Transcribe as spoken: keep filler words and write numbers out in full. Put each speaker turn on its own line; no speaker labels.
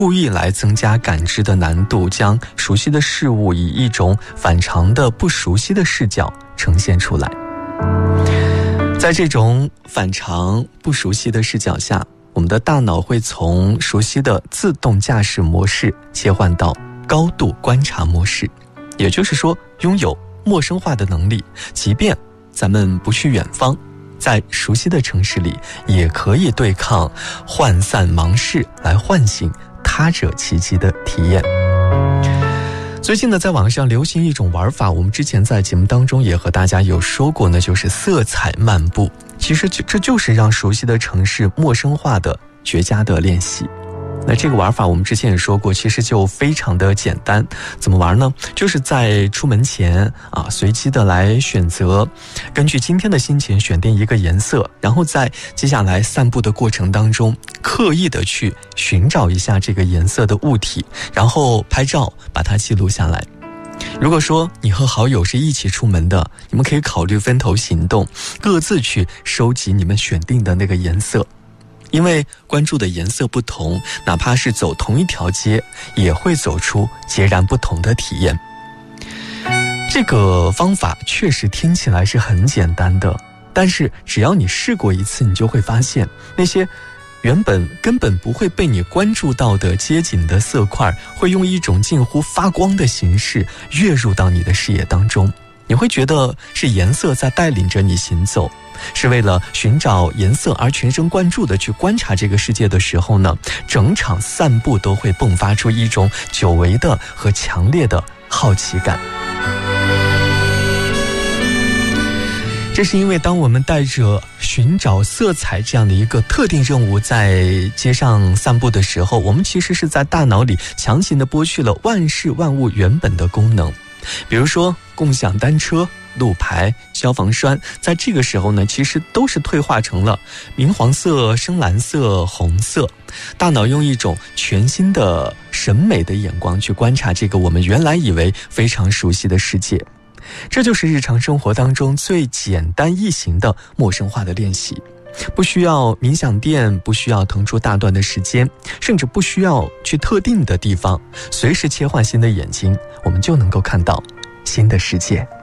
故意来增加感知的难度，将熟悉的事物以一种反常的不熟悉的视角呈现出来。在这种反常不熟悉的视角下，我们的大脑会从熟悉的自动驾驶模式切换到高度观察模式，也就是说，拥有陌生化的能力，即便咱们不去远方，在熟悉的城市里也可以对抗涣散忙事，来唤醒他者其极的体验。最近呢，在网上流行一种玩法，我们之前在节目当中也和大家有说过呢，就是色彩漫步。其实这就是让熟悉的城市陌生化的绝佳的练习。那这个玩法我们之前也说过，其实就非常的简单。怎么玩呢？就是在出门前啊，随机的来选择，根据今天的心情选定一个颜色，然后在接下来散步的过程当中，刻意的去寻找一下这个颜色的物体，然后拍照把它记录下来。如果说你和好友是一起出门的，你们可以考虑分头行动，各自去收集你们选定的那个颜色。因为关注的颜色不同，哪怕是走同一条街，也会走出截然不同的体验。这个方法确实听起来是很简单的，但是只要你试过一次，你就会发现那些原本根本不会被你关注到的街景的色块，会用一种近乎发光的形式跃入到你的视野当中。你会觉得是颜色在带领着你行走，是为了寻找颜色而全神贯注地去观察这个世界的时候呢，整场散步都会迸发出一种久违的和强烈的好奇感。这是因为当我们带着寻找色彩这样的一个特定任务在街上散步的时候，我们其实是在大脑里强行地剥去了万事万物原本的功能。比如说共享单车、路牌、消防栓，在这个时候呢，其实都是退化成了明黄色、深蓝色、红色。大脑用一种全新的审美的眼光去观察这个我们原来以为非常熟悉的世界。这就是日常生活当中最简单易行的陌生化的练习，不需要冥想店，不需要腾出大段的时间，甚至不需要去特定的地方，随时切换新的眼睛，我们就能够看到新的世界。